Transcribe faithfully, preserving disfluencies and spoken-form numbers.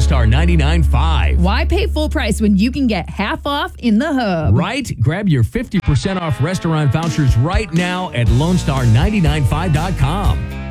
Star ninety-nine point five. Why pay full price when you can get half off in the hub? Right? Grab your fifty percent off restaurant vouchers right now at Lone Star nine nine five dot com.